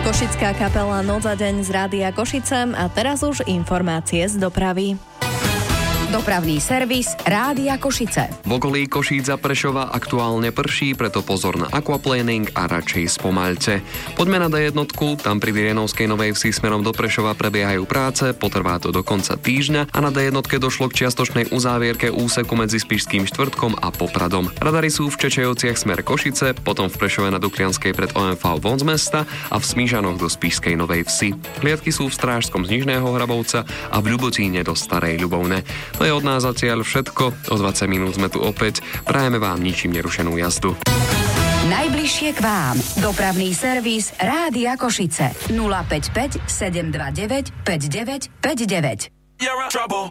Košická kapela Noc a deň z Rádia Košice a teraz už informácie z dopravy. Dopravný servis Rádia Košice. V okolí Košíc a Prešova aktuálne prší, preto pozor na aquaplaning a radšej spomaľte. Poďme na D1, tam pri Vienovskej Novej Vsi smerom do Prešova prebiehajú práce, potrvá to do konca týždňa a na D1 došlo k čiastočnej uzávierke úseku medzi Spišským štvrtkom a Popradom. Radary sú v Čečejovciach smer Košice, potom v Prešove na Duklianskej pred OMV von z mesta a v Smížanoch do Spišskej Novej Vsi. Hliadky sú v Strážskom z Nižného Hrabovca a v Ľubotíne do Starej Ľubovne. To je od nás zatiaľ všetko. O 20 minút sme tu opäť. Prajeme vám ničím nerušenú jazdu. Najbližšie k vám. Dopravný servis Rádia Košice. 055 729 5959.